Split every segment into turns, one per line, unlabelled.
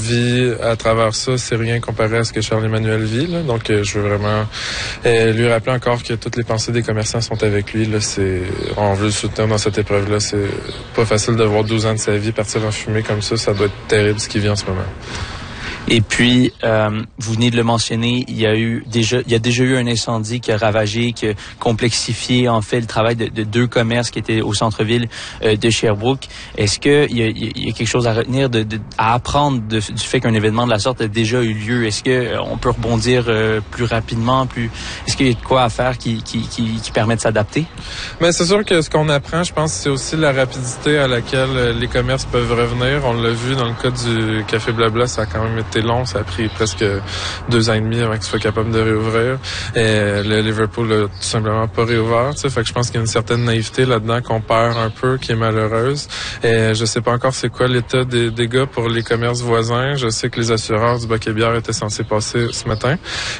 vit à travers ça, c'est rien comparé à ce que Charles-Emmanuel vit. Là. Donc, je veux vraiment lui rappeler encore que toutes les pensées des commerçants sont avec lui. Là. On veut le soutenir dans cette épreuve-là. C'est pas facile de voir 12 ans de sa vie partir en fumée comme ça. Ça doit être terrible ce qu'il vit en ce moment.
Et puis, vous venez de le mentionner, il y a déjà eu un incendie qui a ravagé, qui a complexifié en fait le travail de deux commerces qui étaient au centre-ville de Sherbrooke. Est-ce que il y a quelque chose à retenir, à apprendre du fait qu'un événement de la sorte a déjà eu lieu? Est-ce que on peut rebondir plus rapidement, est-ce qu'il y a de quoi à faire qui permet de s'adapter?
Mais c'est sûr que ce qu'on apprend, je pense, c'est aussi la rapidité à laquelle les commerces peuvent revenir. On l'a vu dans le cas du Café Blabla, ça a quand même été long, ça a pris presque 2 ans et demi avant qu'il soit capable de réouvrir. Et le Liverpool a tout simplement pas réouvert. Fait que je pense qu'il y a une certaine naïveté là-dedans qu'on perd un peu, qui est malheureuse. Et je sais pas encore c'est quoi l'état des dégâts pour les commerces voisins. Je sais que les assureurs du Bac et Bière étaient censés passer ce matin.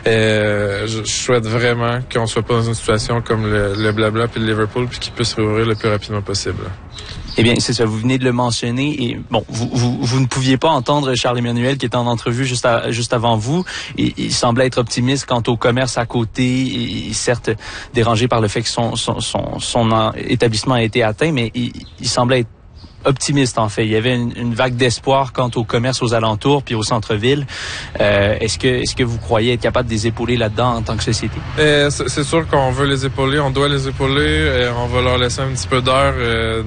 Et je souhaite vraiment qu'on soit pas dans une situation comme le Blabla puis le Liverpool, puis qu'ils puissent réouvrir le plus rapidement possible.
Eh bien, c'est ça, vous venez de le mentionner et bon, vous ne pouviez pas entendre Charles-Emmanuel qui était en entrevue juste avant vous. Et il semblait être optimiste quant au commerce à côté et certes dérangé par le fait que son établissement a été atteint, mais il semblait être optimiste en fait. Il y avait une vague d'espoir quant au commerce aux alentours puis au centre-ville. Est-ce que vous croyez être capable de les épauler là-dedans en tant que société?
C'est sûr qu'on veut les épauler, on doit les épauler. On va leur laisser un petit peu d'heure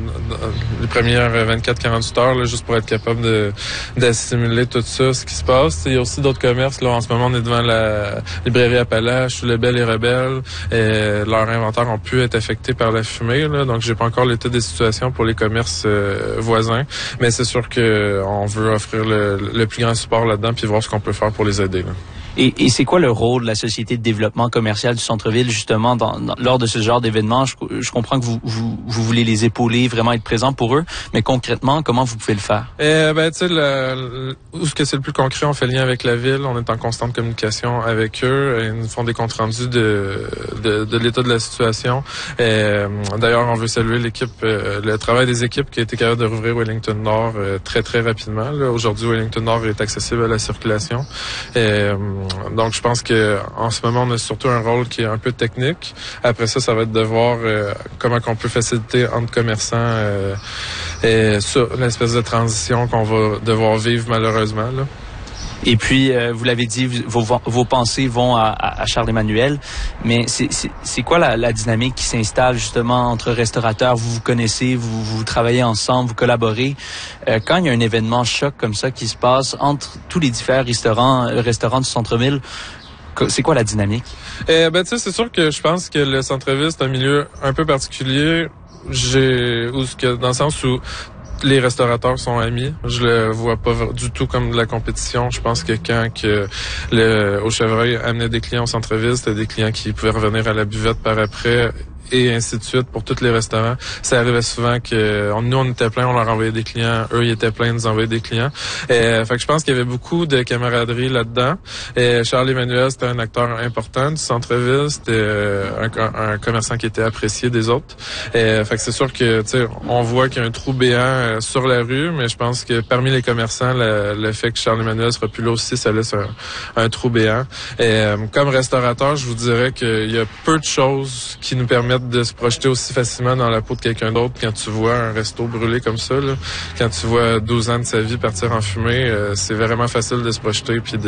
les premières 24-48 heures là, juste pour être capable d'assimiler tout ça, ce qui se passe. Il y a aussi d'autres commerces. Là, en ce moment, on est devant la librairie Appalaches, le Bel et Rebelle. Leur inventaire ont pu être affectés par la fumée. Là, donc, j'ai pas encore l'état des situations pour les commerces voisins, mais c'est sûr que on veut offrir le plus grand support là-dedans puis voir ce qu'on peut faire pour les aider. Là.
Et c'est quoi le rôle de la Société de développement commercial du centre-ville, justement, lors de ce genre d'événement? Je comprends que vous voulez les épauler, vraiment être présent pour eux, mais concrètement, comment vous pouvez le faire?
Tu sais, où ce que c'est le plus concret, on fait lien avec la ville, on est en constante communication avec eux, ils nous font des comptes rendus de l'état de la situation. D'ailleurs, on veut saluer l'équipe, le travail des équipes qui a été capable de rouvrir Wellington Nord très, très rapidement. Là. Aujourd'hui, Wellington Nord est accessible à la circulation. Donc, je pense que en ce moment, on a surtout un rôle qui est un peu technique. Après ça va être de voir comment qu'on peut faciliter entre commerçants sur l'espèce de transition qu'on va devoir vivre malheureusement. Là.
Et puis, vous l'avez dit, vos pensées vont à Charles-Emmanuel, mais c'est quoi la dynamique qui s'installe justement entre restaurateurs? Vous vous connaissez, vous travaillez ensemble, vous collaborez. Quand il y a un événement choc comme ça qui se passe entre tous les différents restaurants du centre-ville, c'est quoi la dynamique?
Tu sais, c'est sûr que je pense que le centre-ville, c'est un milieu un peu particulier. Dans le sens où les restaurateurs sont amis. Je le vois pas du tout comme de la compétition. Je pense que quand au Chevreuil amenait des clients au centre-ville, c'était des clients qui pouvaient revenir à la buvette par après et ainsi de suite pour tous les restaurants. Ça arrivait souvent que nous, on était plein, on leur envoyait des clients. Eux, ils étaient pleins, ils nous envoyaient des clients. Fait que je pense qu'il y avait beaucoup de camaraderie là-dedans. Charles-Emmanuel, c'était un acteur important du centre-ville. C'était un commerçant qui était apprécié des autres. Fait que c'est sûr que, tu sais, on voit qu'il y a un trou béant sur la rue, mais je pense que parmi les commerçants, le fait que Charles-Emmanuel sera plus là aussi, ça laisse un trou béant. Comme restaurateur, je vous dirais qu'il y a peu de choses qui nous permettent de se projeter aussi facilement dans la peau de quelqu'un d'autre quand tu vois un resto brûler comme ça. Là. Quand tu vois 12 ans de sa vie partir en fumée, c'est vraiment facile de se projeter puis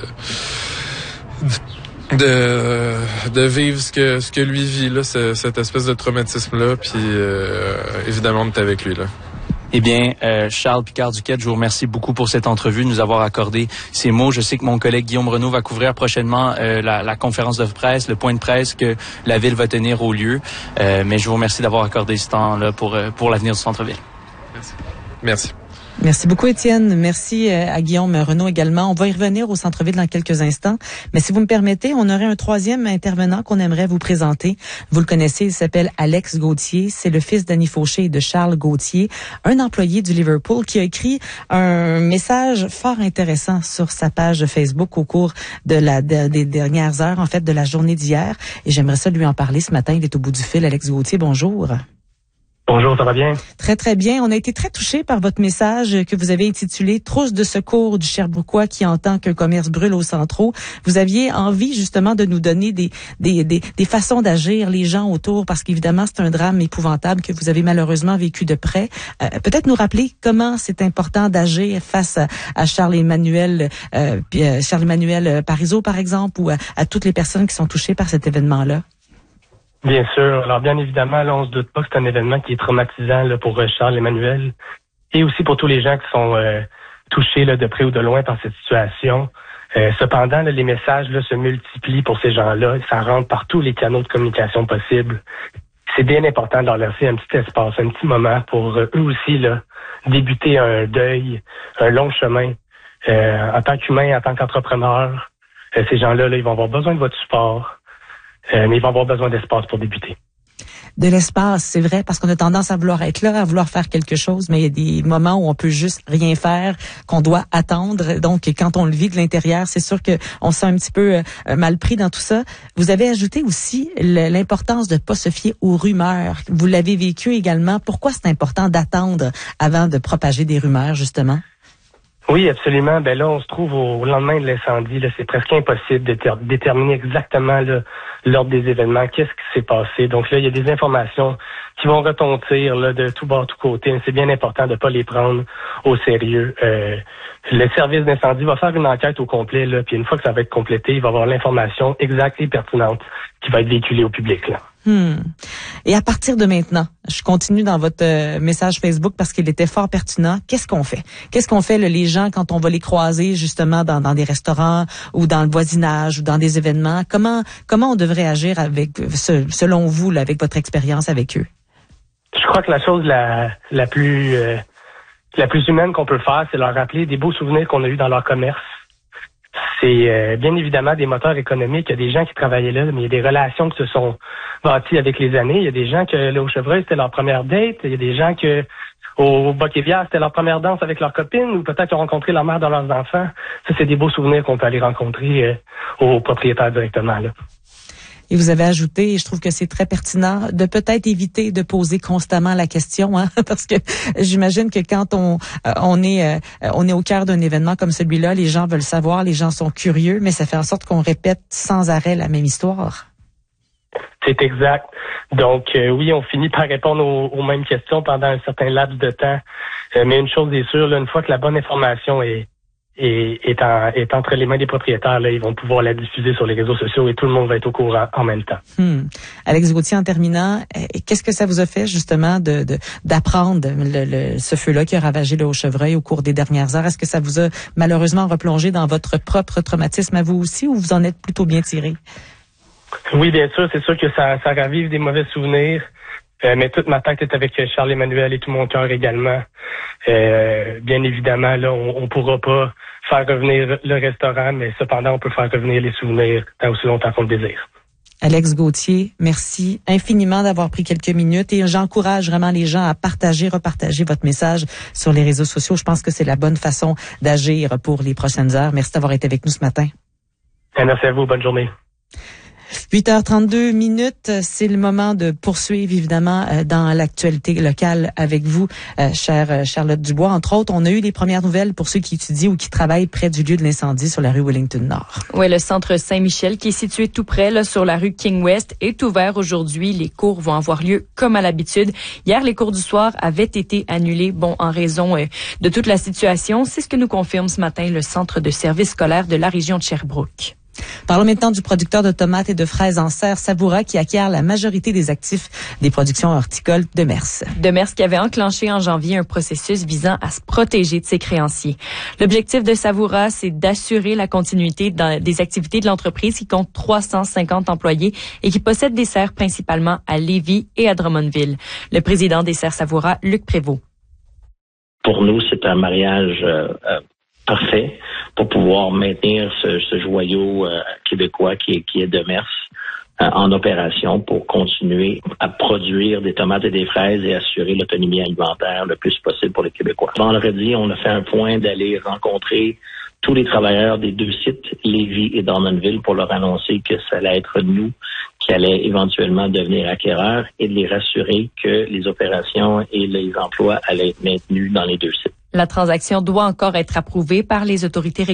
de vivre ce que lui vit, là, cette espèce de traumatisme-là, puis évidemment, on est avec lui, là.
Eh bien, Charles Picard-Duquette, je vous remercie beaucoup pour cette entrevue, de nous avoir accordé ces mots. Je sais que mon collègue Guillaume Renaud va couvrir prochainement la conférence de presse, le point de presse que la Ville va tenir au lieu. Mais je vous remercie d'avoir accordé ce temps-là pour l'avenir du centre-ville.
Merci.
Merci beaucoup, Étienne. Merci à Guillaume Renaud également. On va y revenir au centre-ville dans quelques instants. Mais si vous me permettez, on aurait un troisième intervenant qu'on aimerait vous présenter. Vous le connaissez, il s'appelle Alex Gauthier. C'est le fils d'Annie Fauché et de Charles Gauthier, un employé du Liverpool qui a écrit un message fort intéressant sur sa page Facebook au cours des dernières heures, en fait, de la journée d'hier. Et j'aimerais ça lui en parler ce matin. Il est au bout du fil. Alex Gauthier, bonjour.
Bonjour, ça va bien?
Très, très bien. On a été très touchés par votre message que vous avez intitulé « Trousse de secours du Sherbrookois qui entend qu'un commerce brûle au Centro ». Vous aviez envie justement de nous donner des façons d'agir, les gens autour, parce qu'évidemment, c'est un drame épouvantable que vous avez malheureusement vécu de près. Peut-être nous rappeler comment c'est important d'agir face à Charles-Emmanuel Parizeau, par exemple, ou à toutes les personnes qui sont touchées par cet événement-là.
Bien sûr. Alors, bien évidemment, là, on se doute pas que c'est un événement qui est traumatisant là, pour Charles-Emmanuel et aussi pour tous les gens qui sont touchés là, de près ou de loin par cette situation. Cependant, là, les messages là, se multiplient pour ces gens-là. Ça rentre par tous les canaux de communication possibles. C'est bien important de leur laisser un petit espace, un petit moment pour eux aussi là, débuter un deuil, un long chemin. En tant qu'humain, en tant qu'entrepreneur, ces gens-là, là, ils vont avoir besoin de votre support. Mais ils vont avoir besoin d'espace pour débuter.
De l'espace, c'est vrai, parce qu'on a tendance à vouloir être là, à vouloir faire quelque chose, mais il y a des moments où on peut juste rien faire, qu'on doit attendre. Donc, quand on le vit de l'intérieur, c'est sûr qu'on se sent un petit peu mal pris dans tout ça. Vous avez ajouté aussi l'importance de pas se fier aux rumeurs. Vous l'avez vécu également. Pourquoi c'est important d'attendre avant de propager des rumeurs, justement?
Oui, absolument. Ben là, on se trouve au lendemain de l'incendie. Là, c'est presque impossible de déterminer exactement là, l'ordre des événements, qu'est-ce qui s'est passé. Donc là, il y a des informations qui vont retentir là, de tout bord, tout côté. Mais c'est bien important de ne pas les prendre au sérieux. Le service d'incendie va faire une enquête au complet, là, puis une fois que ça va être complété, il va avoir l'information exacte et pertinente qui va être véhiculée au public. Là.
Et à partir de maintenant, je continue dans votre message Facebook parce qu'il était fort pertinent. Qu'est-ce qu'on fait? Qu'est-ce qu'on fait, là, les gens, quand on va les croiser justement dans des restaurants ou dans le voisinage ou dans des événements? Comment on devrait agir avec, selon vous, là, avec votre expérience avec eux?
Je crois que la chose la plus humaine qu'on peut faire, c'est leur rappeler des beaux souvenirs qu'on a eus dans leur commerce. C'est bien évidemment des moteurs économiques. Il y a des gens qui travaillaient là, mais il y a des relations qui se sont bâties avec les années. Il y a des gens que là, au Chevreuil, c'était leur première date. Il y a des gens que au Boc-et-Bière, c'était leur première danse avec leurs copines ou peut-être qu'ils ont rencontré leur mère dans leurs enfants. Ça, c'est des beaux souvenirs qu'on peut aller rencontrer aux propriétaires directement, là.
Et vous avez ajouté, et je trouve que c'est très pertinent, de peut-être éviter de poser constamment la question, hein, parce que j'imagine que quand on est au cœur d'un événement comme celui-là, les gens veulent savoir, les gens sont curieux, mais ça fait en sorte qu'on répète sans arrêt la même histoire.
C'est exact. Donc, oui, on finit par répondre aux mêmes questions pendant un certain laps de temps. Mais une chose est sûre, là, une fois que la bonne information est entre les mains des propriétaires, là, ils vont pouvoir la diffuser sur les réseaux sociaux et tout le monde va être au courant en même temps.
Alex Gauthier, en terminant, qu'est-ce que ça vous a fait justement d'apprendre ce feu-là qui a ravagé le Haut-Chevreuil au cours des dernières heures? Est-ce que ça vous a malheureusement replongé dans votre propre traumatisme à vous aussi ou vous en êtes plutôt bien tiré?
Oui, bien sûr, c'est sûr que ça ravive des mauvais souvenirs. Mais toute ma tête est avec Charles-Emmanuel et tout mon cœur également. Bien évidemment, là, on pourra pas faire revenir le restaurant, mais cependant, on peut faire revenir les souvenirs tant aussi longtemps qu'on le désire.
Alex Gauthier, merci infiniment d'avoir pris quelques minutes et j'encourage vraiment les gens à repartager votre message sur les réseaux sociaux. Je pense que c'est la bonne façon d'agir pour les prochaines heures. Merci d'avoir été avec nous ce matin.
Merci à vous. Bonne journée.
8h32, c'est le moment de poursuivre évidemment dans l'actualité locale avec vous, chère Charlotte Dubois. Entre autres, on a eu les premières nouvelles pour ceux qui étudient ou qui travaillent près du lieu de l'incendie sur la rue Wellington-Nord.
Oui, le centre Saint-Michel qui est situé tout près là, sur la rue King-West est ouvert aujourd'hui. Les cours vont avoir lieu comme à l'habitude. Hier, les cours du soir avaient été annulés, en raison de toute la situation. C'est ce que nous confirme ce matin le centre de service scolaire de la région de Sherbrooke.
Parlons maintenant du producteur de tomates et de fraises en serre, Savoura, qui acquiert la majorité des actifs des productions horticoles de Demers.
Demers qui avait enclenché en janvier un processus visant à se protéger de ses créanciers. L'objectif de Savoura, c'est d'assurer la continuité des activités de l'entreprise qui compte 350 employés et qui possède des serres principalement à Lévis et à Drummondville. Le président des serres Savoura, Luc Prévost.
Pour nous, c'est un mariage parfait pour pouvoir maintenir ce joyau québécois qui est Demers en opération pour continuer à produire des tomates et des fraises et assurer l'autonomie alimentaire le plus possible pour les Québécois. Vendredi, on a fait un point d'aller rencontrer tous les travailleurs des deux sites, Lévis et Drummondville, pour leur annoncer que ça allait être nous qui allaient éventuellement devenir acquéreurs et de les rassurer que les opérations et les emplois allaient être maintenus dans les deux sites.
La transaction doit encore être approuvée par les autorités